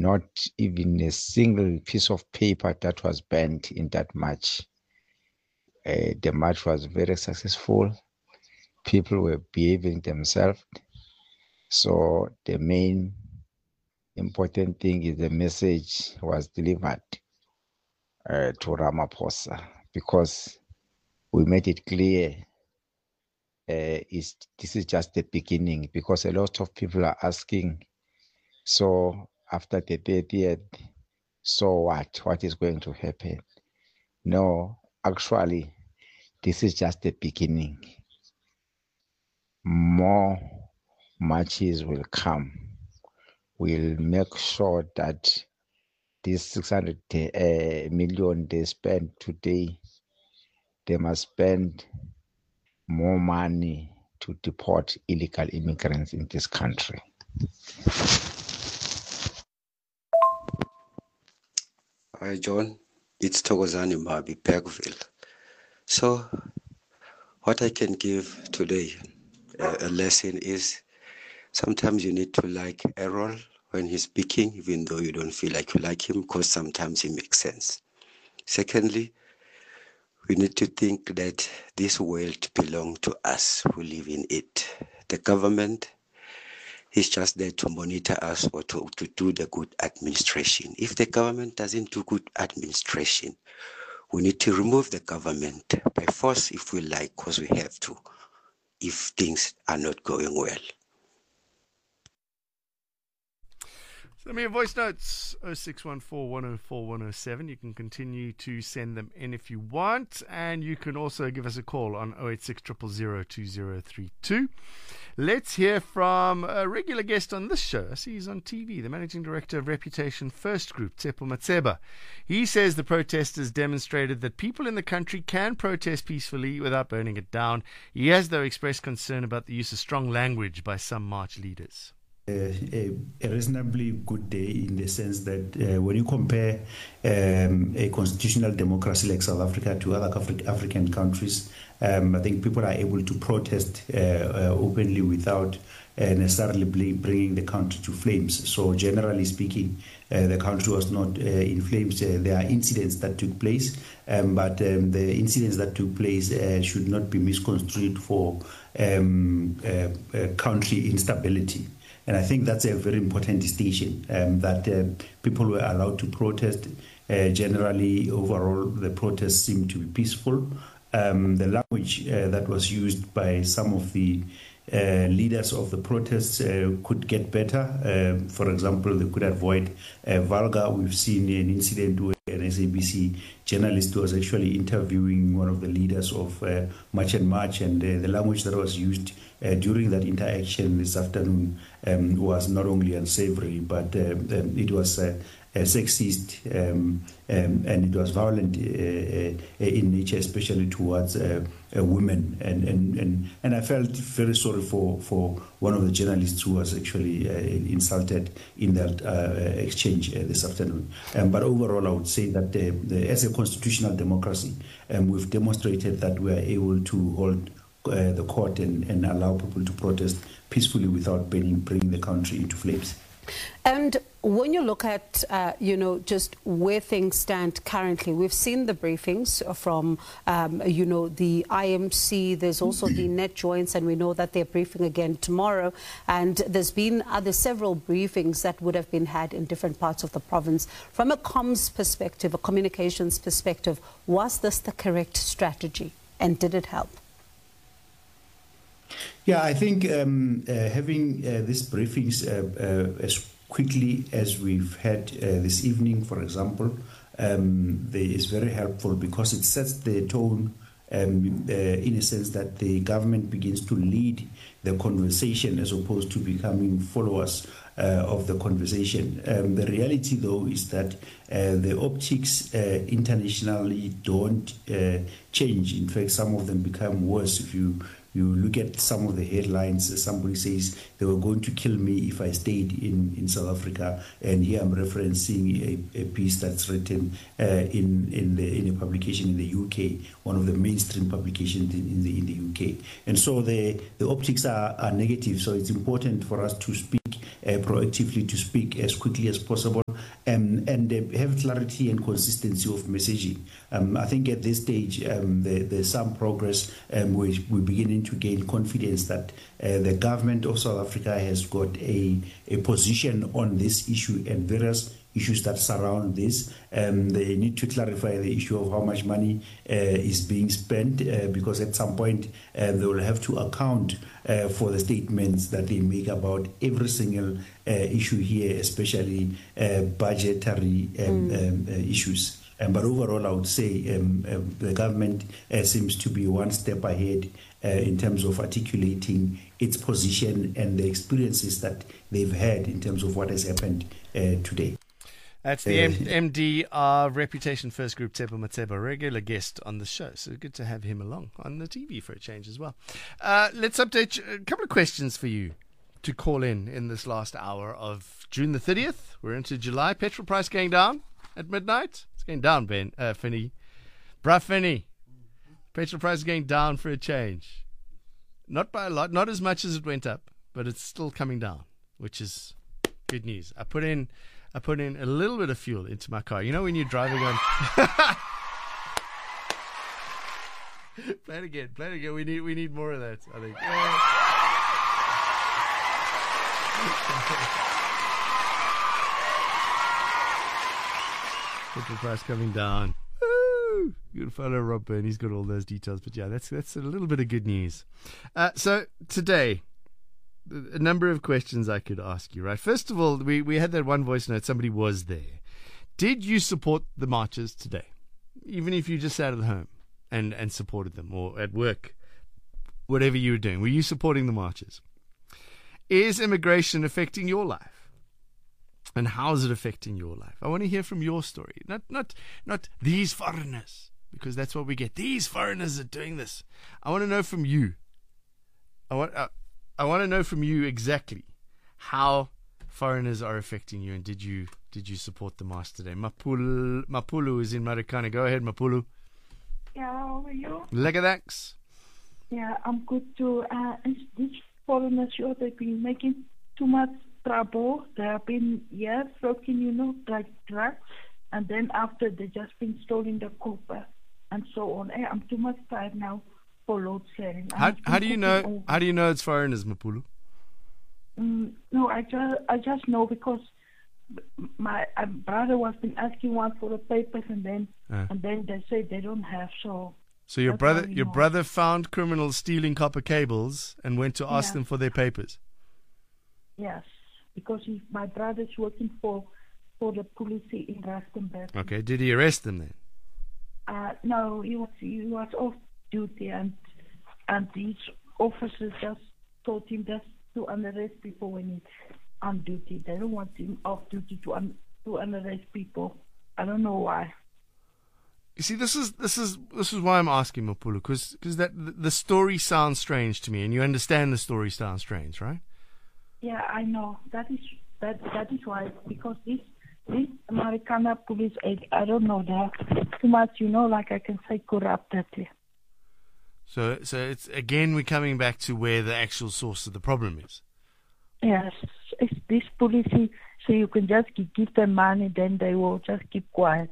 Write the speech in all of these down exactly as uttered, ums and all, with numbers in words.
not even a single piece of paper that was burnt in that march. Uh, the march was very successful. People were behaving themselves. So the main important thing is the message was delivered uh, to Ramaphosa, because we made it clear uh, is this is just the beginning, because a lot of people are asking, so after the thirtieth, so what? What is going to happen? No, actually, this is just the beginning. More marches will come. We'll make sure that this six hundred uh, million they spend today, they must spend more money to deport illegal immigrants in this country. Hi, John. It's Thokozani Mabi, Bergville. So, what I can give today, uh, a lesson is sometimes you need to like Errol when he's speaking, even though you don't feel like you like him, because sometimes he makes sense. Secondly, we need to think that this world belongs to us who live in it. The government is just there to monitor us or to, to do the good administration. If the government doesn't do good administration, we need to remove the government by force if we like, because we have to, if things are not going well. Send me your voice notes, oh six one four, one oh four, one oh seven. You can continue to send them in if you want, and you can also give us a call on oh eight six, zero zero zero, two zero three two. Let's hear from a regular guest on this show. I see he's on T V, the Managing Director of Reputation First Group, Tsepo Matseba. He says the protesters demonstrated that people in the country can protest peacefully without burning it down. He has, though, expressed concern about the use of strong language by some march leaders. Uh, a, a reasonably good day in the sense that uh, when you compare um, a constitutional democracy like South Africa to other Afri- African countries, um, I think people are able to protest uh, uh, openly without uh, necessarily bringing the country to flames. So generally speaking, uh, the country was not uh, in flames. Uh, there are incidents that took place, um, but um, the incidents that took place uh, should not be misconstrued for um, uh, uh, country instability. And I think that's a very important distinction, um, that uh, people were allowed to protest. Uh, generally, overall, the protests seemed to be peaceful. Um, the language uh, that was used by some of the uh, leaders of the protests uh, could get better. Uh, for example, they could avoid uh, vulgar. We've seen an incident where an S A B C journalist was actually interviewing one of the leaders of uh, March and March, and uh, the language that was used uh, during that interaction this afternoon um, was not only unsavory, but uh, um, it was uh, uh, sexist um, um, and it was violent uh, uh, in nature, especially towards uh, uh, women. And, and, and, and I felt very sorry for, for one of the journalists who was actually uh, insulted in that uh, exchange uh, this afternoon. Um, but overall, I would say that uh, the, as a constitutional democracy, um, we've demonstrated that we are able to hold uh, the court and, and allow people to protest peacefully without bringing, bringing the country into flames. And when you look at, uh, you know, just where things stand currently, we've seen the briefings from, um, you know, the I M C. There's also the net joints, and we know that they're briefing again tomorrow. And there's been other several briefings that would have been had in different parts of the province. From a comms perspective, a communications perspective, was this the correct strategy, and did it help? Yeah, I think um, uh, having uh, these briefings uh, uh, as quickly as we've had uh, this evening, for example, um, they is very helpful because it sets the tone um, uh, in a sense that the government begins to lead the conversation as opposed to becoming followers uh, of the conversation. Um, the reality, though, is that uh, the optics uh, internationally don't uh, change. In fact, some of them become worse. If you You look at some of the headlines, somebody says they were going to kill me if I stayed in, in South Africa. And here I'm referencing a, a piece that's written uh, in, in, the, in a publication in the U K, one of the mainstream publications in, in, the, in the U K. And so the, the optics are, are negative. So it's important for us to speak uh, proactively, to speak as quickly as possible. Um, and uh, have clarity and consistency of messaging. Um, I think at this stage um, there, there's some progress. Um, we, we're beginning to gain confidence that uh, the government of South Africa has got a, a position on this issue and various issues that surround this. Um, they need to clarify the issue of how much money uh, is being spent uh, because at some point uh, they will have to account uh, for the statements that they make about every single uh, issue here, especially uh, budgetary um, mm. um, uh, issues. Um, but overall, I would say um, uh, the government uh, seems to be one step ahead uh, in terms of articulating its position and the experiences that they've had in terms of what has happened uh, today. That's the M- MD of Reputation First Group, Tshepo Matseba, regular guest on the show. So good to have him along on the T V for a change as well. Uh, let's update you. A couple of questions for you to call in in this last hour of June the thirtieth. We're into July. Petrol price going down at midnight. It's going down, Ben, uh, Finney. Bruh, Finney. Petrol price is going down for a change. Not by a lot, not as much as it went up, but it's still coming down, which is good news. I put in... I put in a little bit of fuel into my car. You know when you're driving on... play it again. Play it again. We need we need more of that, I think. Petrol price coming down. Woo! Good fellow Rob Byrne. He's got all those details. But yeah, that's, that's a little bit of good news. Uh, so today... a number of questions I could ask you, right? First of all, we, we had that one voice note. Somebody was there. Did you support the marches today? Even if you just sat at home and, and supported them, or at work, whatever you were doing. Were you supporting the marches? Is immigration affecting your life? And how is it affecting your life? I want to hear from your story. Not, not, not these foreigners, because that's what we get. These foreigners are doing this. I want to know from you. I want... Uh, I want to know from you exactly how foreigners are affecting you, and did you did you support the march today? Mapulu, Mapulu is in Marikana. Go ahead, Mapulu. Yeah, how are you? Lega, thanks. Yeah, I'm good too. Uh, these foreigners, sure, they've been making too much trouble. They have been, yeah, smoking, you know, like drugs, and then after they just been stealing the copper and so on. Hey, I'm too much tired now. For load shedding. How, how do you know? Over. How do you know it's foreigners, Mapulu? Mm, no, I just I just know because my uh, brother was been asking one for the papers, and then uh. and then they say they don't have. So. So your brother, your know. brother found criminals stealing copper cables and went to ask yeah. them for their papers. Yes, because he, my brother's working for for the police in Rustenburg. Okay, did he arrest them then? Uh, no, he was he was off duty, and and these officers just told him just to unarrest people when he's on duty. They don't want him off duty to un, to unarrest people. I don't know why. You see, this is this is this is why I'm asking, Mapulu, because because that the story sounds strange to me, and you understand the story sounds strange, right? Yeah, I know. That is that that is why, because this this Marikana police, I, I don't know, they're too much, you know, like I can say, corrupted. So, so it's again we're coming back to where the actual source of the problem is. Yes, it's this police, so you can just give them money, then they will just keep quiet.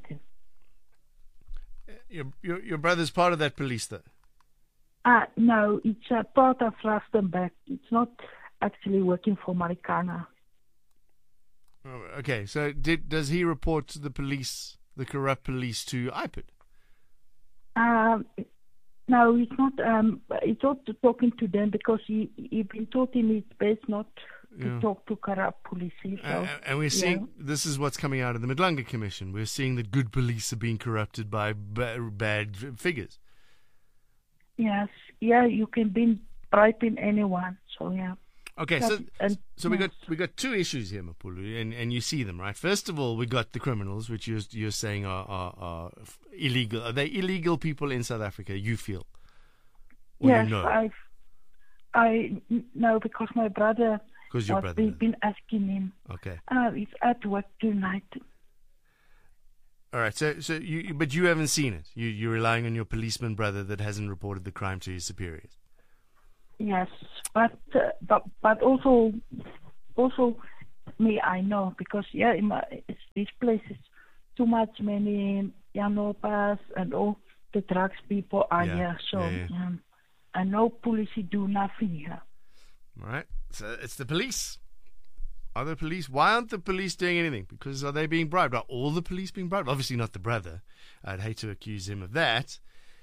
Your your, your brother's part of that police, though. Ah, uh, no, it's a part of Rustenburg. It's not actually working for Marikana. Oh, okay, so did does he report to the police, the corrupt police, to I P I D? Um. No, it's not. Um, it's not talking to them because he he been told him it's best not to yeah. talk to corrupt police. So, uh, and we're seeing yeah. this is what's coming out of the Madlanga Commission. We're seeing that good police are being corrupted by ba- bad figures. Yes, yeah, you can be bribing anyone. So yeah. Okay, so and, so we got we got two issues here, Mapulu, and, and you see them, right? First of all, we got the criminals, which you're you're saying are, are, are illegal. Are they illegal people in South Africa? You feel? Or yes, you know? I I know because my brother. Because your brother. We've been asking him. Okay. Uh, he's at work tonight. All right, so so you but you haven't seen it. You you're relying on your policeman brother that hasn't reported the crime to his superiors. Yes, but uh, but but also also me, I know, because yeah, in my, it's, this place is too much many Yanopas and all the drugs people are Yeah, here. So yeah, yeah. Um, I know police do nothing here. All right. So it's the police. Are the police? Why aren't the police doing anything? Because are they being bribed? Are all the police being bribed? Obviously not the brother. I'd hate to accuse him of that.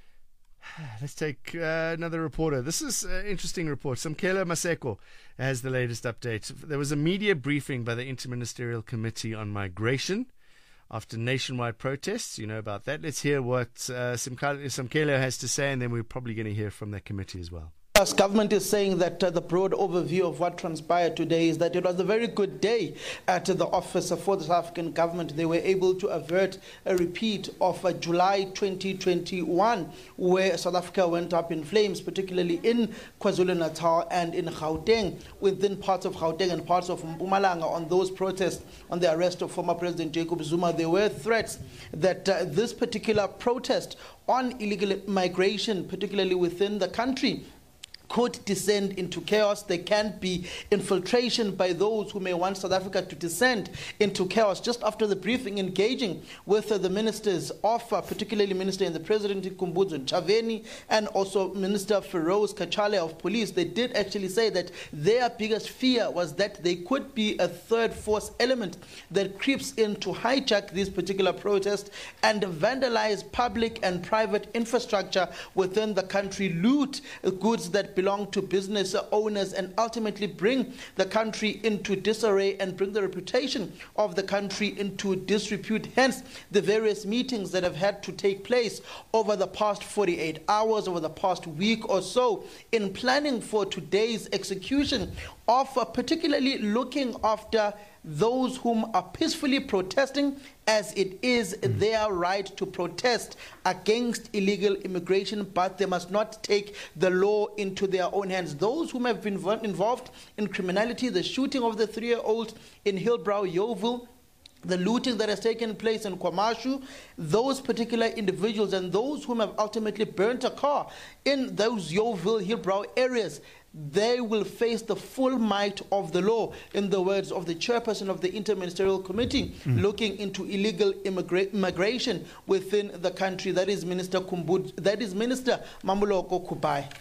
Let's take uh, another reporter. This is an interesting report. Samkelo Maseko has the latest update. There was a media briefing by the Interministerial Committee on Migration after nationwide protests. You know about that. Let's hear what uh, Samkelo has to say, and then we're probably going to hear from that committee as well. The government is saying that uh, the broad overview of what transpired today is that it was a very good day at the office for the South African government. They were able to avert a repeat of uh, July twenty twenty-one, where South Africa went up in flames, particularly in KwaZulu-Natal and in Gauteng, within parts of Gauteng and parts of Mpumalanga. On those protests, on the arrest of former President Jacob Zuma, there were threats that uh, this particular protest on illegal migration, particularly within the country, could descend into chaos. There can be infiltration by those who may want South Africa to descend into chaos. Just after the briefing, engaging with uh, the ministers of, uh, particularly Minister in the Presidency, Khumbudzo Ntshavheni, and also Minister Feroz Kachale of Police, they did actually say that their biggest fear was that there could be a third force element that creeps in to hijack these particular protests and vandalize public and private infrastructure within the country, loot goods that belong to business owners, and ultimately bring the country into disarray and bring the reputation of the country into disrepute. Hence, the various meetings that have had to take place over the past forty-eight hours, over the past week or so, in planning for today's execution of uh, particularly looking after those whom are peacefully protesting, as it is their right to protest against illegal immigration, but they must not take the law into their own hands. Those whom have been involved in criminality, the shooting of the three-year-old in Hillbrow, Yeoville, the looting that has taken place in KwaMashu, those particular individuals and those whom have ultimately burnt a car in those Yeoville, Hillbrow areas, they will face the full might of the law, in the words of the chairperson of the Interministerial Committee mm. looking into illegal immigra- immigration within the country. That is Minister Kumbud, that is Minister Mamuloko Kubai.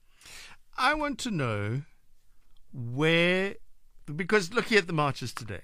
I want to know where, because looking at the marches today,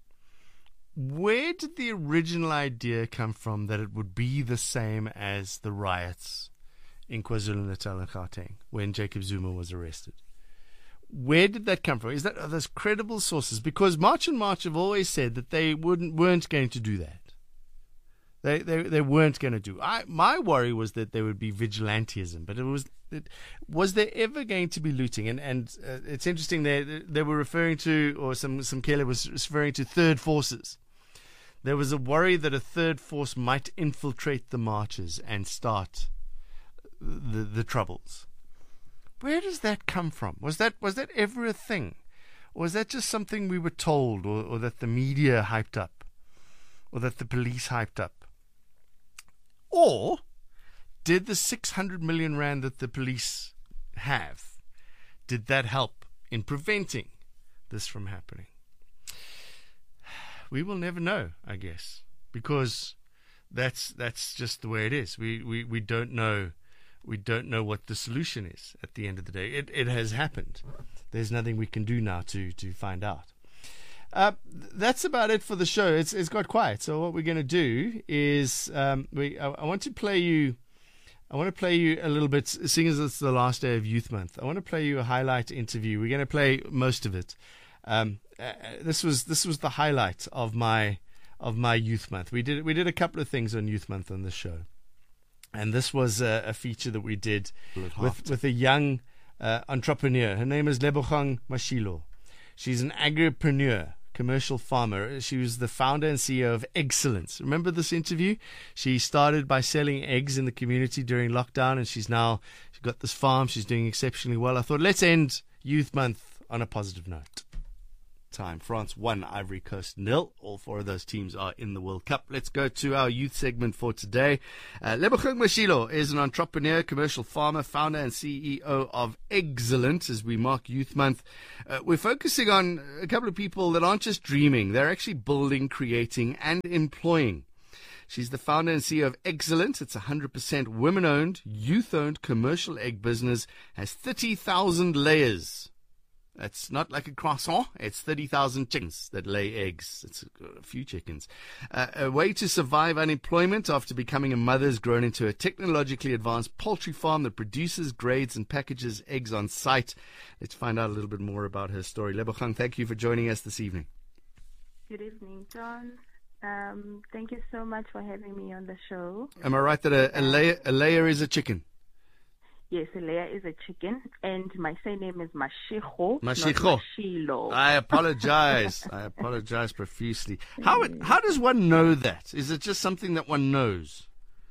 where did the original idea come from that it would be the same as the riots in KwaZulu-Natal and Gauteng when Jacob Zuma was arrested? Where did that come from? Is that, are those credible sources? Because March and March have always said that they wouldn't weren't going to do that. They they they weren't going to do. I my worry was that there would be vigilantism, but it was it, was there ever going to be looting? And and uh, it's interesting they they were referring to, or some some Kelly was referring to third forces. There was a worry that a third force might infiltrate the marches and start the the troubles. Where does that come from? Was that was that ever a thing? Or was that just something we were told, or, or that the media hyped up, or that the police hyped up? Or did the six hundred million rand that the police have, did that help in preventing this from happening? We will never know, I guess, because that's that's just the way it is. We we, we don't know we don't know what the solution is at the end of the day. It it has happened. There's nothing we can do now to to find out. Uh, that's about it for the show. It's it's got quiet. So what we're going to do is um, we I, I want to play you. I want to play you a little bit, seeing as it's the last day of Youth Month. I want to play you a highlight interview. We're going to play most of it. Um, uh, this was this was the highlight of my of my Youth Month. We did we did a couple of things on Youth Month on this show, and this was a, a feature that we did with with a young uh, entrepreneur. Her name is Lebogang Mashilo. She's an agripreneur, commercial farmer. She was the founder and C E O of Excellence. Remember this interview? She started by selling eggs in the community during lockdown, and she's now she's got this farm. She's doing exceptionally well. I thought, let's end Youth Month on a positive note. time. France one, Ivory Coast nil. All four of those teams are in the World Cup. Let's go to our youth segment for today. Uh, Lebogang Mashilo is an entrepreneur, commercial farmer, founder and C E O of Excellent as we mark Youth Month. Uh, we're focusing on a couple of people that aren't just dreaming. They're actually building, creating and employing. She's the founder and C E O of Excellent. It's a one hundred percent women-owned, youth-owned commercial egg business. Has thirty thousand layers. That's not like a croissant. It's thirty thousand chickens that lay eggs. It's a few chickens. Uh, a way to survive unemployment after becoming a mother has grown into a technologically advanced poultry farm that produces, grades, and packages eggs on site. Let's find out a little bit more about her story. Lebogang, thank you for joining us this evening. Good evening, John. Um, thank you so much for having me on the show. Am I right that a, a, layer, a layer is a chicken? Yes, a layer is a chicken, and my surname is Mashiro. Mashiro. Not Mashilo. I apologize. I apologize profusely. How it, how does one know that? Is it just something that one knows?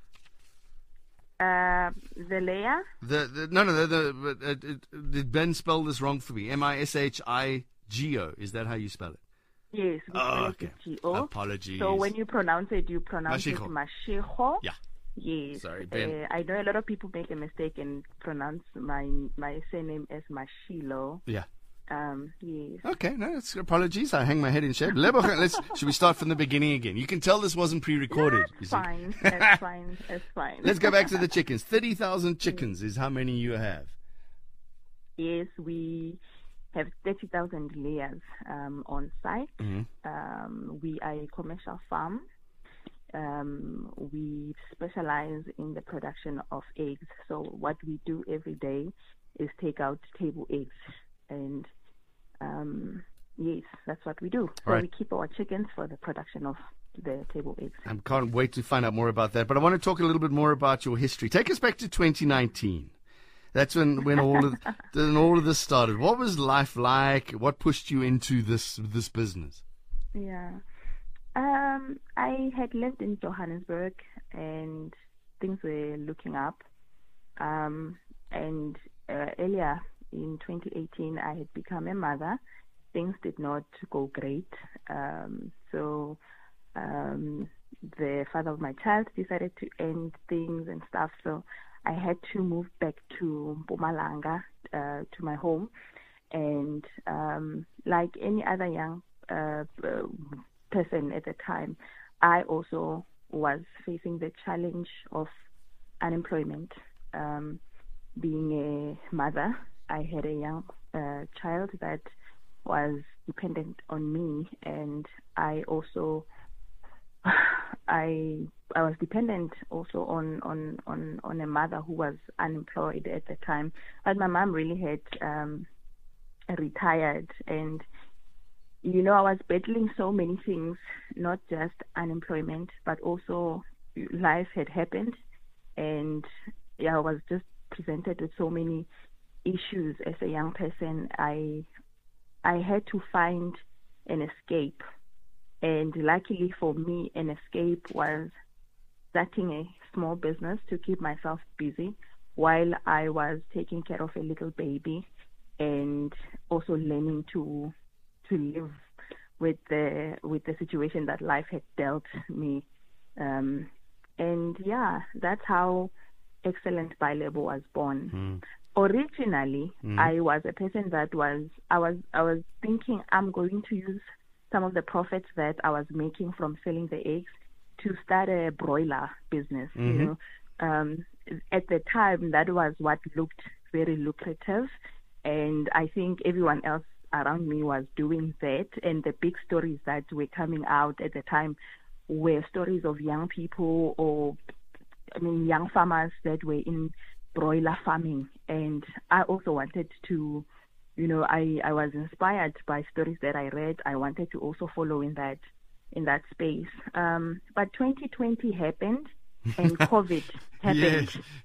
Uh, the layer? The, the no no the, the uh, it, did Ben spell this wrong for me? M I S H I G O. Is that how you spell it? Yes, we oh, spell okay. it G O. Apologies. So when you pronounce it, you pronounce Mashiro. it Mashiro. Yeah. Yes. Sorry, Ben. Uh, I know a lot of people make a mistake and pronounce my my surname as Mashilo. Yeah. Um. Yes. Okay. No, it's apologies. I hang my head in shame. Let's. Should we start from the beginning again? You can tell this wasn't pre-recorded. That's fine. That's fine. That's fine. Let's go back to the chickens. Thirty thousand chickens is how many you have. Yes, we have thirty thousand layers um, on site. Mm-hmm. Um, we are a commercial farm. Um, we specialize in the production of eggs. So what we do every day is take out table eggs. And um, yes, that's what we do. So right. we keep our chickens for the production of the table eggs. I can't wait to find out more about that. But I want to talk a little bit more about your history. Take us back to twenty nineteen. That's when, when all of when all of this started. What was life like? What pushed you into this this business? Yeah, um, I had lived in Johannesburg, and things were looking up. Um, and uh, earlier in twenty eighteen, I had become a mother. Things did not go great. Um, so um, the father of my child decided to end things and stuff. So I had to move back to Mpumalanga, uh, to my home. And um, like any other young uh, uh, person at the time, I also was facing the challenge of unemployment. Um, being a mother, I had a young uh, child that was dependent on me, and I also I I was dependent also on, on, on, on a mother who was unemployed at the time. But my mom really had um, retired, and you know, I was battling so many things, not just unemployment, but also life had happened, and yeah, I was just presented with so many issues as a young person. I I had to find an escape. And luckily for me, an escape was starting a small business to keep myself busy while I was taking care of a little baby, and also learning to to live with the with the situation that life had dealt me. Um, and yeah, that's how Excellent by Lebo was born. Mm. Originally, mm. I was a person that was I was I was thinking I'm going to use some of the profits that I was making from selling the eggs to start a broiler business. Mm-hmm. You know, um, at the time that was what looked very lucrative, and I think everyone else around me was doing that. And the big stories that were coming out at the time were stories of young people, or I mean, young farmers that were in broiler farming. And I also wanted to. You know, I, I was inspired by stories that I read. I wanted to also follow in that in that space. Um, but twenty twenty happened, and COVID happened.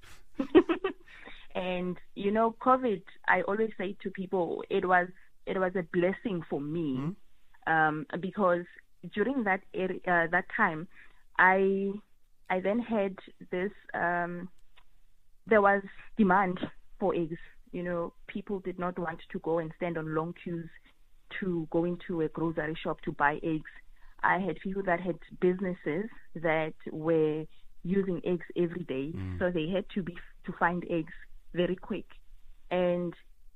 And you know, COVID, I always say to people, it was it was a blessing for me, mm-hmm. um, because during that area, uh, that time, I I then had this. Um, there was demand for eggs. You know, people did not want to go and stand on long queues to go into a grocery shop to buy eggs. I had people that had businesses that were using eggs every day, mm. so they had to be to find eggs very quick, and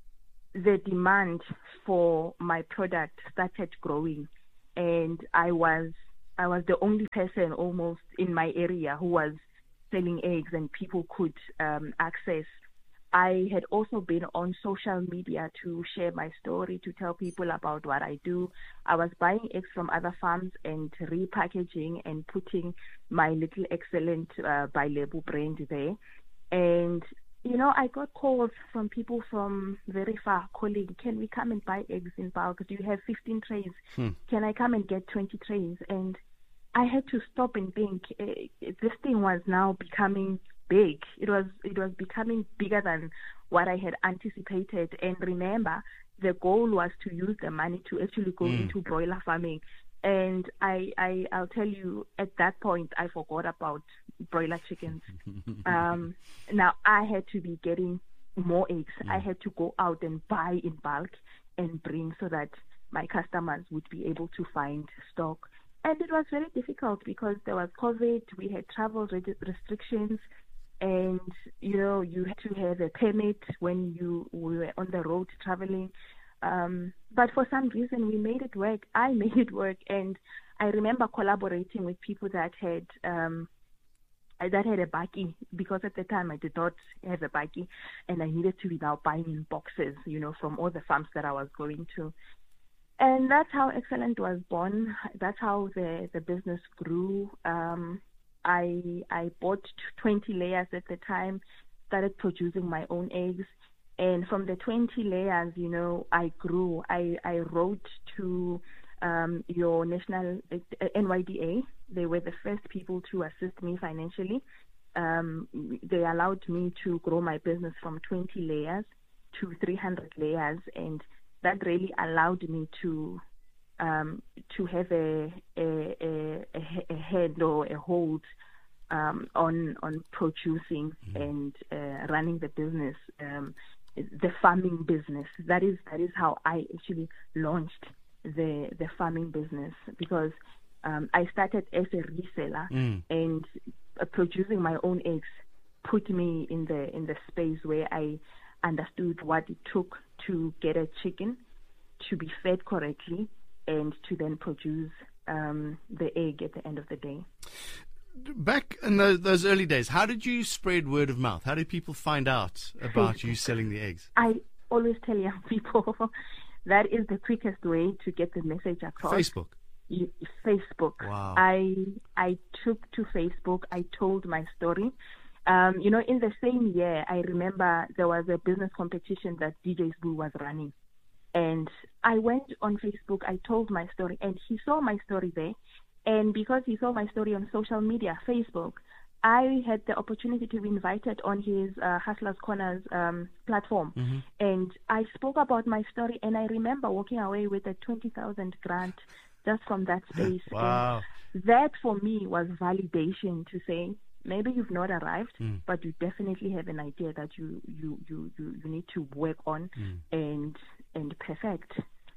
the demand for my product started growing, and I was I was the only person almost in my area who was selling eggs, and people could um, access. I had also been on social media to share my story, to tell people about what I do. I was buying eggs from other farms and repackaging and putting my little excellent uh, by Lebu brand there. And, you know, I got calls from people from very far calling, can we come and buy eggs in bulk? Do you have fifteen trays? Hmm. Can I come and get twenty trays? And I had to stop and think, uh, this thing was now becoming big. It was it was becoming bigger than what I had anticipated. And remember, the goal was to use the money to actually go mm. into broiler farming. And I, I I'll tell you, at that point, I forgot about broiler chickens. um, now I had to be getting more eggs. Mm. I had to go out and buy in bulk and bring so that my customers would be able to find stock. And it was very difficult because there was COVID. We had travel restrictions. And, you know, you had to have a permit when you were on the road traveling. Um, but for some reason, we made it work. I made it work. And I remember collaborating with people that had um, that had a bakkie, because at the time I did not have a bakkie, and I needed to be now buying in boxes, you know, from all the farms that I was going to. And that's how Excellent was born. That's how the, the business grew. Um I I bought twenty layers at the time, started producing my own eggs, and from the twenty layers, you know, I grew. I, I wrote to um, your national uh, N Y D A. They were the first people to assist me financially. Um, they allowed me to grow my business from twenty layers to three hundred layers, and that really allowed me to Um, to have a a, a a head or a hold um, on on producing mm-hmm. and uh, running the business, um, the farming business. That is that is how I actually launched the the farming business, because um, I started as a reseller mm. and uh, producing my own eggs put me in the in the space where I understood what it took to get a chicken to be fed correctly, and to then produce um, the egg at the end of the day. Back in those, those early days, how did you spread word of mouth? How did people find out about Facebook. You selling the eggs? I always tell young people that is the quickest way to get the message across. Facebook? You, Facebook. Wow. I I took to Facebook. I told my story. Um, you know, in the same year, I remember there was a business competition that D J Sbu was running. And I went on Facebook, I told my story, and he saw my story there. And because he saw my story on social media, Facebook, I had the opportunity to be invited on his uh, Hustlers Corners um, platform. Mm-hmm. And I spoke about my story, and I remember walking away with a twenty thousand grant just from that space. Wow. And that for me was validation to say, maybe you've not arrived, mm. but you definitely have an idea that you you you you, you need to work on mm. and and perfect.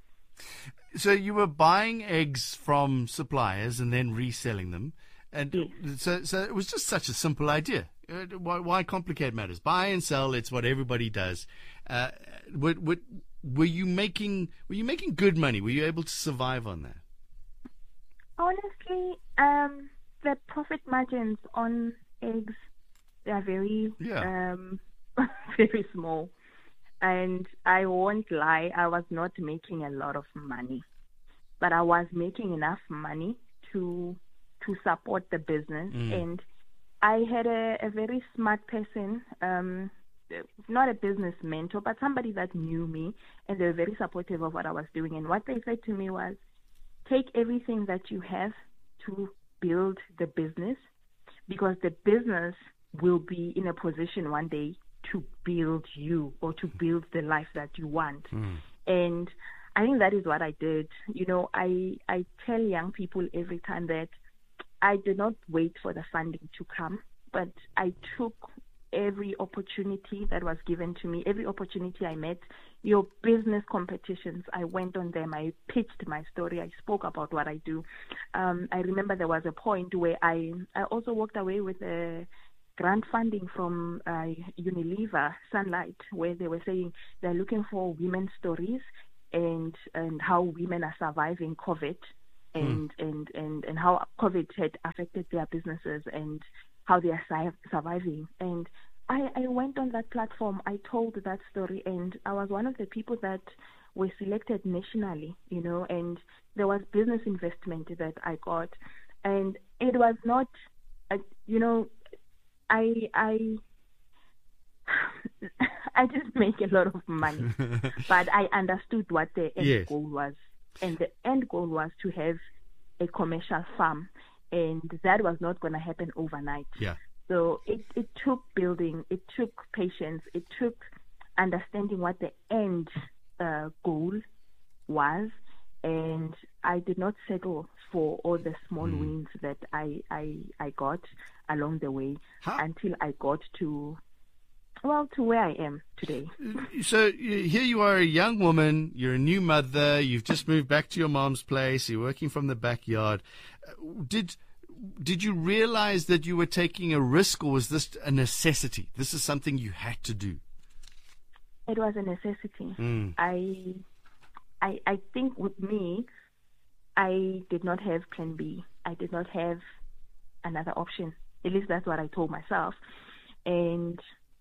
So you were buying eggs from suppliers and then reselling them, and yes. so so it was just such a simple idea. Why, why complicate matters? Buy and sell. It's what everybody does. Uh, were, were, were you making were you making good money? Were you able to survive on that? Honestly, um. the profit margins on eggs, they are very, yeah. um, very small. And I won't lie, I was not making a lot of money, but I was making enough money to to support the business. Mm. And I had a, a very smart person, um, not a business mentor, but somebody that knew me, and they were very supportive of what I was doing. And what they said to me was, take everything that you have to build the business, because the business will be in a position one day to build you, or to build the life that you want. Mm. And I think that is what I did. You know, I I tell young people every time that I did not wait for the funding to come, but I took every opportunity that was given to me, every opportunity I met your business competitions. I went on them. I pitched my story. I spoke about what I do. Um, I remember there was a point where I, I also walked away with a grant funding from uh, Unilever Sunlight, where they were saying they're looking for women's stories and and how women are surviving COVID and, mm. and, and, and how COVID had affected their businesses and how they are su- surviving. And I, I went on that platform, I told that story, and I was one of the people that were selected nationally, you know, and there was business investment that I got. And it was not, uh, you know, I I I just make a lot of money, but I understood what the end yes. goal was. And the end goal was to have a commercial farm, and that was not going to happen overnight. Yeah. So it, it took building, it took patience, it took understanding what the end uh, goal was, and I did not settle for all the small mm. wins that I, I I got along the way huh? until I got to, well, to where I am today. So here you are, a young woman, you're a new mother, you've just moved back to your mom's place, you're working from the backyard. Did... Did you realize that you were taking a risk, or was this a necessity? This is something you had to do. It was a necessity. Mm. I, I, I think with me, I did not have plan B. I did not have another option. At least that's what I told myself. And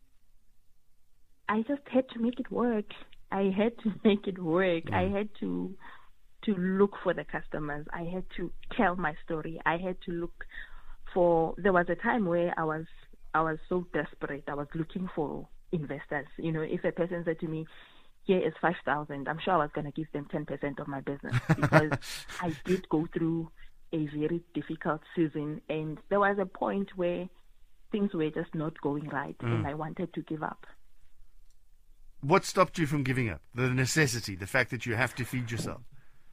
I just had to make it work. I had to make it work. Mm. I had to... to look for the customers. I had to tell my story. I had to look for, there was a time where I was, I was so desperate. I was looking for investors. You know, if a person said to me, here is five thousand, I'm sure I was going to give them ten percent of my business, because I did go through a very difficult season, and there was a point where things were just not going right, mm. and I wanted to give up. What stopped you from giving up? The necessity, the fact that you have to feed yourself?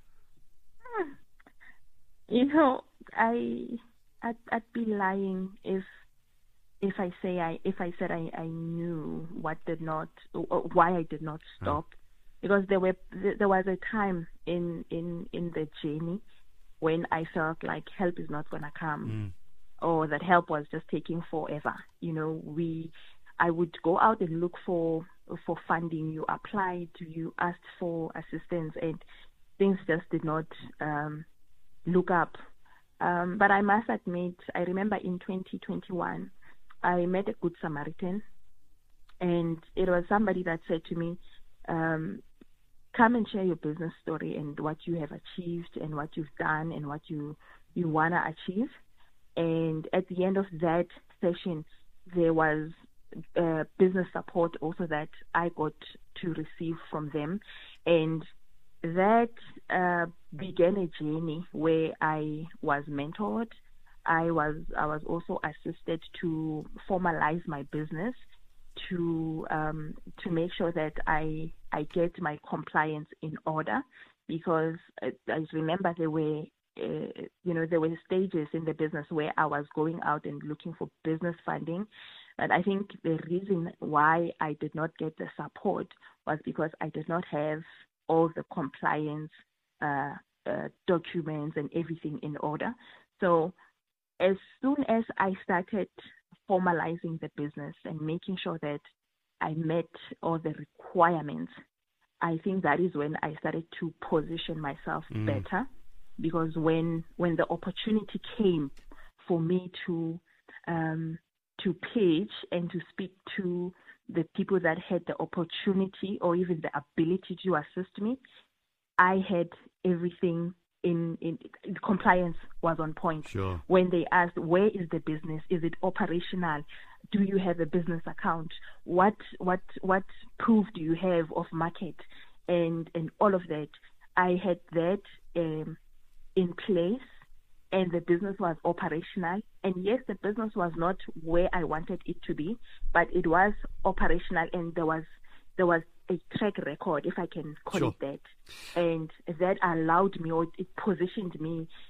You know, I I'd, I'd be lying if if I say I if I said I, I knew what did not or why I did not stop, oh. because there were there was a time in in in the journey when I felt like help is not gonna come, mm. or that help was just taking forever. You know, we I would go out and look for for funding. You applied, you asked for assistance, and things just did not um, look up. Um, but I must admit, I remember in twenty twenty-one, I met a Good Samaritan, and it was somebody that said to me, um, come and share your business story and what you have achieved and what you've done and what you, you want to achieve. And at the end of that session, there was uh, business support also that I got to receive from them. And that uh, began a journey where I was mentored. I was I was also assisted to formalize my business, to um, to make sure that I I get my compliance in order, because I, I remember there were uh, you know there were stages in the business where I was going out and looking for business funding. But I think the reason why I did not get the support was because I did not have all the compliance uh, uh, documents and everything in order. So as soon as I started formalizing the business and making sure that I met all the requirements, I think that is when I started to position myself mm. better. Because when when the opportunity came for me to um, to pitch and to speak to the people that had the opportunity or even the ability to assist me, I had everything in, in compliance was on point. Sure. When they asked, where is the business? Is it operational? Do you have a business account? What what what proof do you have of market? And and all of that, I had that um, in place, and the business was operational. And yes, the business was not where I wanted it to be, but it was operational, and there was there was a track record, if I can call sure. it that. And that allowed me, or it positioned me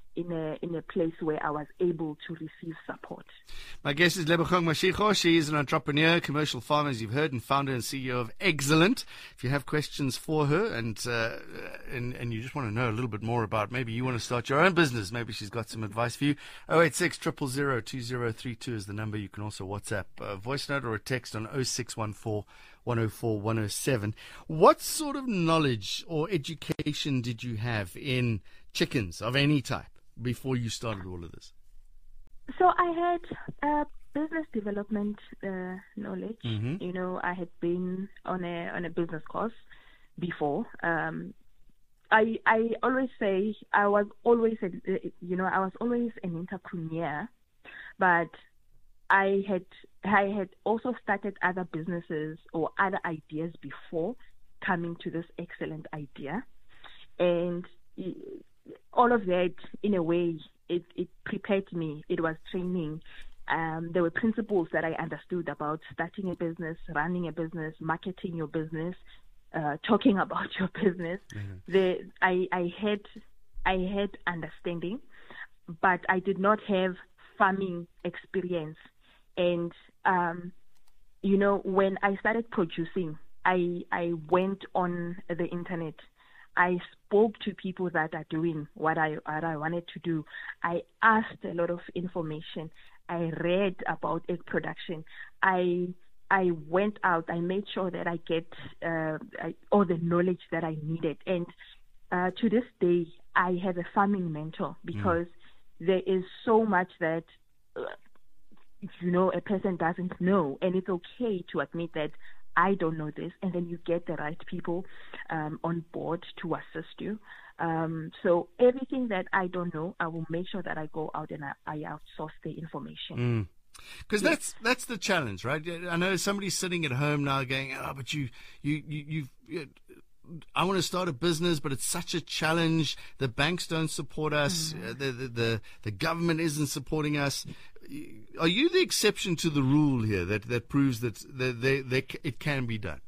in a in a place where I was able to receive support. My guest is Lebogang Mashego. She is an entrepreneur, commercial farmer, as you've heard, and founder and C E O of Excellent. If you have questions for her and uh, and and you just want to know a little bit more about, maybe you want to start your own business, maybe she's got some advice for you. oh eight six, zero zero zero, two zero three two is the number. You can also WhatsApp a voice note or a text on oh six one four, one oh four, one oh seven. What sort of knowledge or education did you have in chickens of any type before you started all of this? So I had uh, business development uh, knowledge. Mm-hmm. You know, I had been on a on a business course before. Um, I I always say I was always a, you know I was always an entrepreneur, but I had I had also started other businesses or other ideas before coming to this excellent idea, and all of that, in a way, it, it prepared me. It was training. Um, there were principles that I understood about starting a business, running a business, marketing your business, uh, talking about your business. Mm-hmm. The, I, I had I had understanding, but I did not have farming experience. And um, you know, when I started producing, I I went on the internet. I spoke to people that are doing what I what I wanted to do. I asked a lot of information. I read about egg production. I I went out. I made sure that I get uh, I, all the knowledge that I needed. And uh, to this day, I have a farming mentor because mm. there is so much that uh, you know a person doesn't know, and it's okay to admit that I don't know this, and then you get the right people um, on board to assist you. Um, so everything that I don't know, I will make sure that I go out and I, I outsource the information. Because mm. yes. that's that's the challenge, right? I know somebody's sitting at home now going, "Oh, but you you you you've." You, I want to start a business, but it's such a challenge. The banks don't support us. Mm. The, the the the government isn't supporting us. Are you the exception to the rule here that, that proves that they, they, they, it can be done?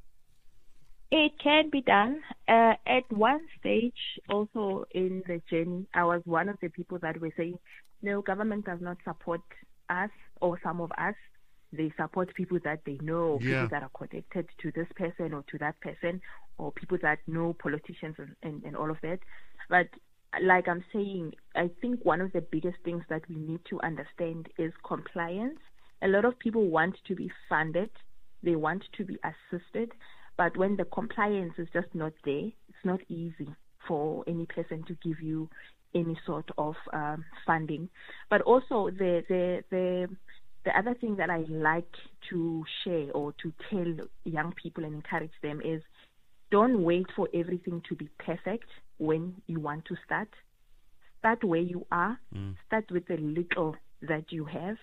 It can be done. Uh, at one stage, also in the journey, I was one of the people that were saying, no, government does not support us or some of us. They support people that they know, yeah. people that are connected to this person or to that person, or people that know politicians and, and, and all of that. But like I'm saying, I think one of the biggest things that we need to understand is compliance. A lot of people want to be funded. They want to be assisted. But when the compliance is just not there, it's not easy for any person to give you any sort of um, funding. But also the, the, the, the other thing that I like to share or to tell young people and encourage them is don't wait for everything to be perfect when you want to start. Start where you are. Mm. Start with the little that you have.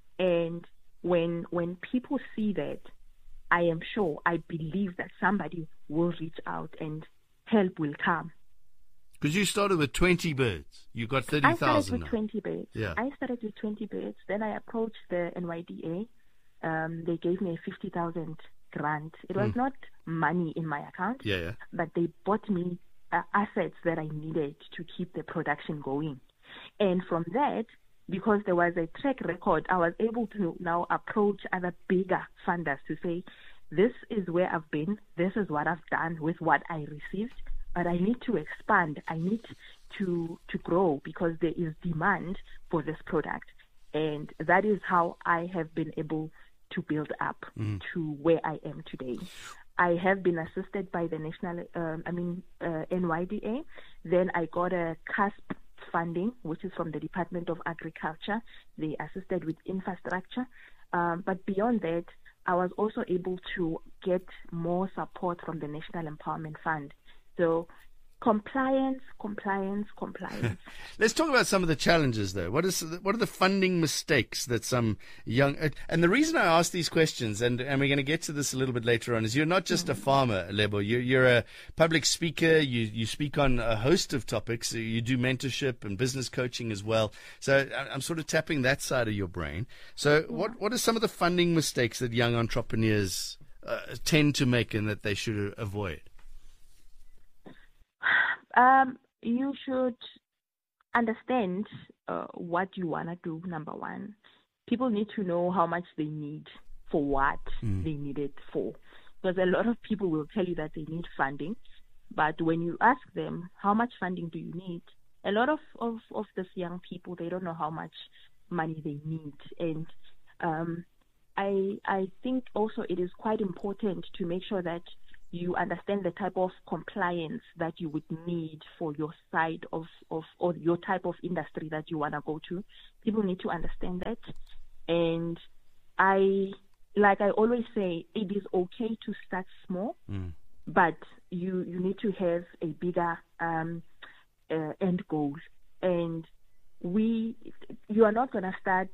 And when when people see that, I am sure, I believe that somebody will reach out and help will come. Because you started with twenty birds. You got thirty thousand I started with now. twenty birds. Yeah. I started with twenty birds. Then I approached the N Y D A. Um, they gave me a fifty thousand grant. It was mm. not money in my account, yeah, yeah. but they bought me uh, assets that I needed to keep the production going. And from that, because there was a track record, I was able to now approach other bigger funders to say, this is where I've been, this is what I've done with what I received, but I need to expand, I need to to grow because there is demand for this product. And that is how I have been able to build up mm. to where I am today. I have been assisted by the national, um, I mean, uh, N Y D A. Then I got a C A S P funding, which is from the Department of Agriculture. They assisted with infrastructure. Um, but beyond that, I was also able to get more support from the National Empowerment Fund. So compliance, compliance, compliance. Let's talk about some of the challenges, though. What is what are the funding mistakes that some young... And the reason I ask these questions, and, and we're going to get to this a little bit later on, is you're not just mm-hmm. a farmer, Lebo. You're, you're a public speaker. You, you speak on a host of topics. You do mentorship and business coaching as well. So I'm sort of tapping that side of your brain. So yeah. what, what are some of the funding mistakes that young entrepreneurs uh, tend to make and that they should avoid? Um, you should understand uh, what you want to do, number one. People need to know how much they need for what mm. they need it for. Because a lot of people will tell you that they need funding, but when you ask them, how much funding do you need? A lot of, of, of these young people, they don't know how much money they need. And um, I I think also it is quite important to make sure that you understand the type of compliance that you would need for your side of, of or your type of industry that you want to go to. People need to understand that. And I, like I always say, it is okay to start small, mm. but you, you need to have a bigger um, uh, end goal. And we, you are not going to start,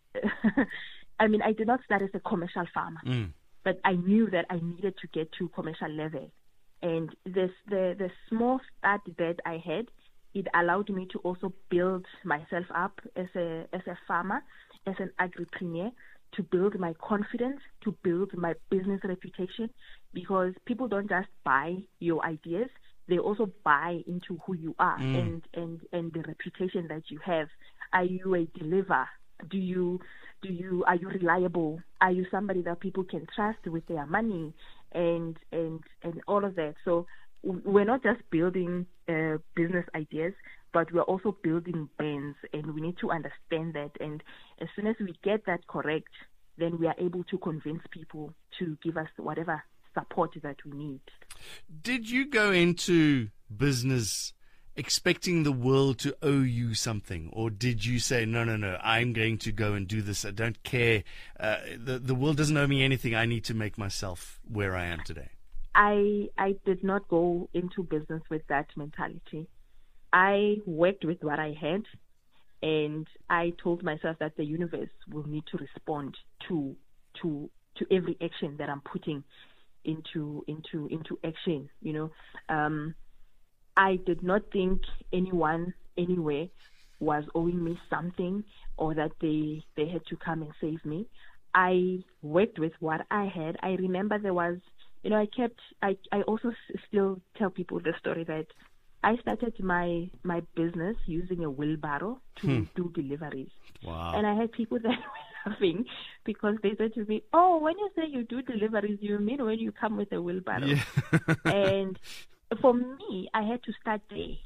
I mean, I did not start as a commercial farmer. Mm. But I knew that I needed to get to commercial level. And this, the, the small start that I had, it allowed me to also build myself up as a as a farmer, as an agripreneur, to build my confidence, to build my business reputation, because people don't just buy your ideas, they also buy into who you are mm. and, and, and the reputation that you have. Are you a deliverer? Do you do you are you reliable? Are you somebody that people can trust with their money and and and all of that? So we're not just building uh, business ideas, but we're also building brands, and we need to understand that. And as soon as we get that correct, then we are able to convince people to give us whatever support that we need. Did you go into business expecting the world to owe you something, or did you say, no, no, no, I'm going to go and do this, I don't care, uh, the, the world doesn't owe me anything, I need to make myself where I am today? I I did not go into business with that mentality. I worked with what I had, and I told myself that the universe will need to respond to to to every action that I'm putting into into into action, you know. Um, I did not think anyone anywhere was owing me something, or that they, they had to come and save me. I worked with what I had. I remember there was, you know, I kept, I, I also s- still tell people the story that I started my, my business using a wheelbarrow to hmm. do deliveries. Wow. And I had people that were laughing because they said to me, oh, when you say you do deliveries, you mean when you come with a wheelbarrow? Yeah. And for me, I had to start there.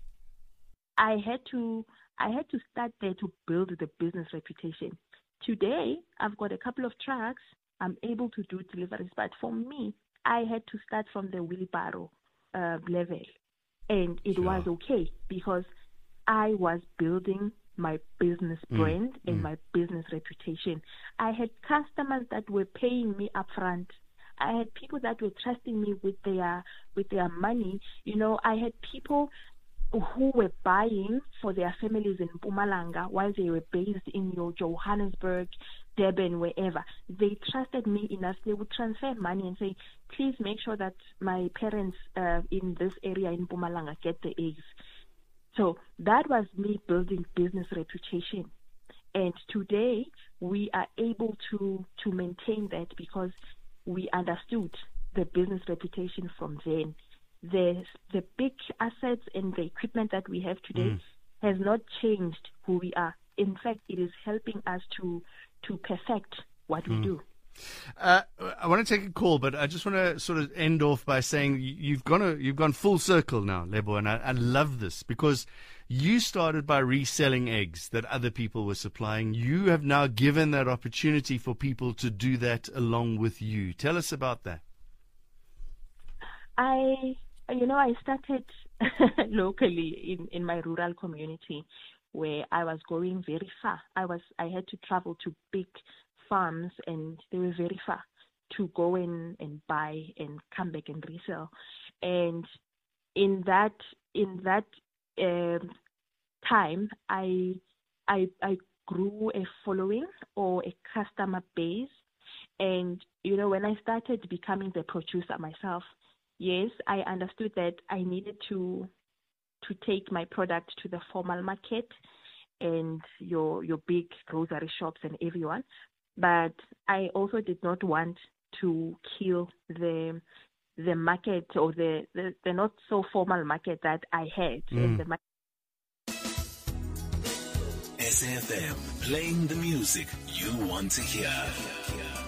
I had to I had to start there to build the business reputation. Today, I've got a couple of trucks. I'm able to do deliveries. But for me, I had to start from the wheelbarrow uh, level. And it sure. was okay because I was building my business brand mm. and mm. my business reputation. I had customers that were paying me upfront. I had people that were trusting me with their with their money. You know, I had people who were buying for their families in Mpumalanga while they were based in your Johannesburg, Durban, wherever. They trusted me enough. They would transfer money and say, please make sure that my parents uh, in this area in Mpumalanga get the eggs. So that was me building business reputation. And today we are able to, to maintain that because we understood the business reputation from then. The the big assets and the equipment that we have today mm. has not changed who we are. In fact, it is helping us to to perfect what mm. we do. Uh, I want to take a call, but I just want to sort of end off by saying you've gone a, you've gone full circle now, Lebo, and I, I love this because you started by reselling eggs that other people were supplying. You have now given that opportunity for people to do that along with you. Tell us about that. I, you know, I started locally in, in my rural community where I was going very far. I was I had to travel to big farms, and they were very far to go in and buy and come back and resell. And in that in that um, time, I I I grew a following or a customer base. And you know, when I started becoming the producer myself, yes, I understood that I needed to to take my product to the formal market and your your big grocery shops and everyone. But I also did not want to kill the the market or the, the, the not so formal market that I had. Mm. And the S F M, playing the music you want to hear.